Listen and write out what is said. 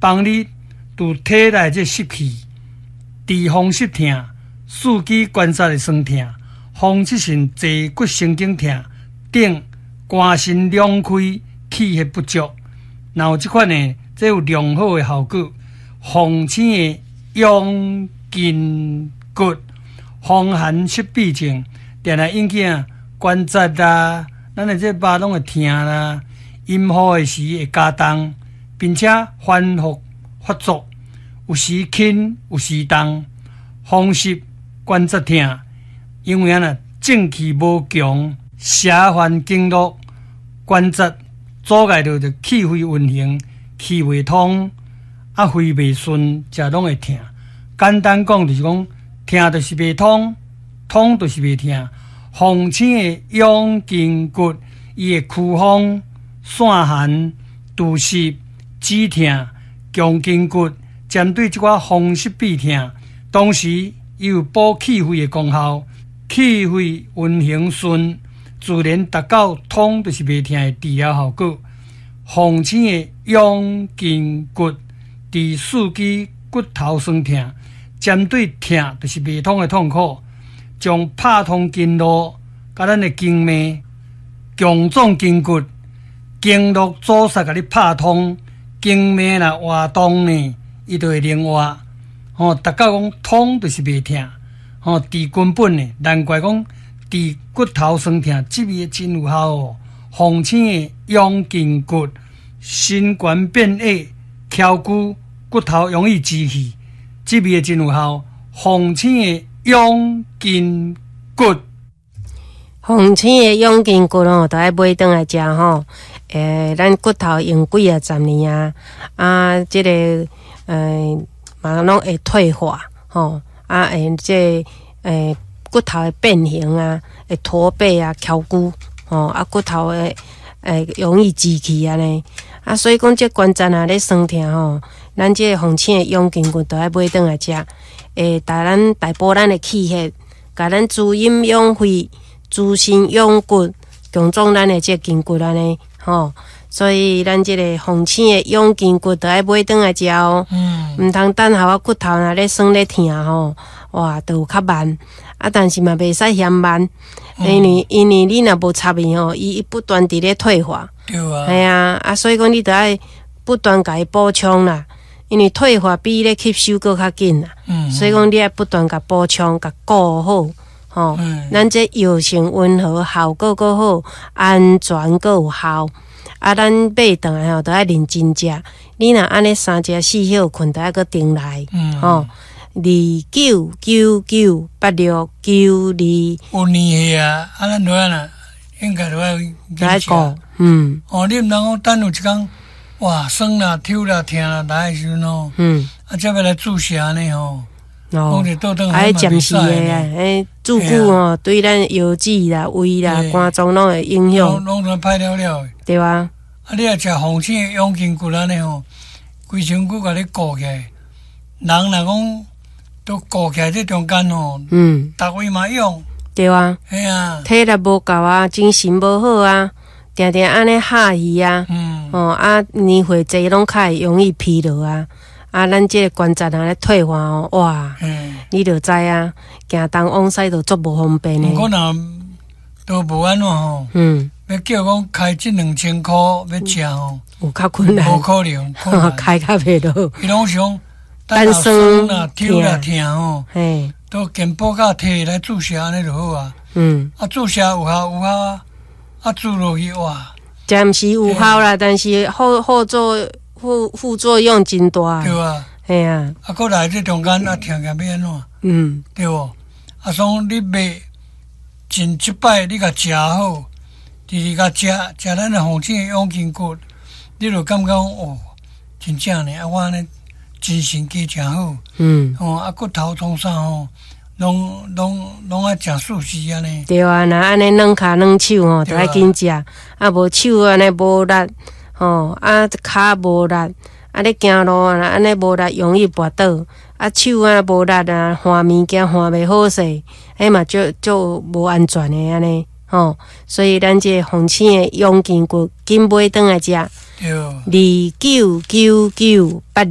帮你除体内这湿气，治风湿痛、四肢关节的酸痛、风湿性坐骨神经痛等肝肾两开、气血不足，然后这款呢，这有良好的效果。风清的养筋骨、风寒湿痹症，定来引起关节啦，咱的这肉拢会痛啦，阴雨的时会加重，并且反复发作，有时轻，有时重，风湿关节痛，因为正气无强，下翻经络，关节阻碍到气血运行，气未通。肺袂顺，才拢会痛。简单讲就是讲，痛就是袂通，通就是袂痛。风清的养筋骨，伊会驱风、散寒、除湿、止痛、强筋骨，针对这款风湿痹痛，同时伊有补气血的功效。气血运行顺，自然达到通就是袂痛的治疗效果。风清的养筋骨。治四肢骨头酸痛，针对痛就是未通的痛苦，将拍通经络，甲咱的经脉、强壮筋骨、经络阻塞，甲你拍通，经脉若活动呢，伊就会灵活。达到讲通就是未痛，治根本呢，难怪讲治骨头酸痛，这味真有效哦。风清的养筋骨，心肝变矮，翘骨。骨头容易积气，这味真有效。风清的养筋骨， 风清的养筋骨哦，都爱买回来食吼。咱骨头用几10年这个嘛拢会退化吼，这骨头的变形会驼背翘骨吼，骨头会容易积气呢。所以讲这关节咧酸痛吼。咱这个风清的养筋骨都爱买回来食，大补咱的气血，甲咱滋阴养肺、滋肾养骨，强壮咱的这筋骨呢，吼。所以咱这个风清的养筋骨都爱买回来食哦。毋通等候骨头若咧酸咧痛吼，哇，就有较慢。但是嘛袂使嫌慢，因为你若无插伊吼，伊不断伫咧退化。 对啊。 系啊，所以讲你得爱不断甲伊补充啦。因为退化比咧吸收搁较紧啦，所以讲你要不断甲补充、甲顾好，吼。咱这药性温和，效果搁好，安全搁有效。咱买倒来吼，都要认真食。你若安尼3食4歇困，都要搁定来，吼。29998692。 有年岁咱落啦，应该都要顾。 你毋通讲等有一天。哇，酸啦、抽啦、痛啦，来的时阵哦，才要来注射呢吼。讲者倒转还嘛袂使的，注久哦，对咱腰子啦、胃啦、肝脏拢会影响。 拢歹了了。 对啊。 你若食风清的养筋骨安尼吼，规身躯甲你顾起来，人若讲都顾起来这中间吼，逐位嘛用。 对啊。 嘿啊。 体力无够精神无好定定安尼下去年岁侪拢较会容易疲劳咱这个关节咧退化哇，你就知行东往西就足无方便的。 不过若都无安怎吼，要叫讲开这2000块要食吼， 有较困难， 无可能， 开较袂落。 伊拢想单酸啦、抽啦、痛吼，都健保卡摕来注射安尼就好注射有效注落去哇， 暂时有效啦，但是副作用真大。 对啊， 嘿啊， 搁来这中间痛要安怎？对无？所以你买前一摆你甲食好，第二甲食咱的风清的养筋骨，你就感觉真正呢，我安尼精神加诚好。骨头从啥拢爱食素食安尼。 对啊，若安尼软骹软手就爱紧食，无手安尼无力骹无力，你行路安尼无力容易跌倒，手无力换物件换袂好势，迄嘛就无安全的安尼所以咱这风清的养筋骨紧买转来食，299986。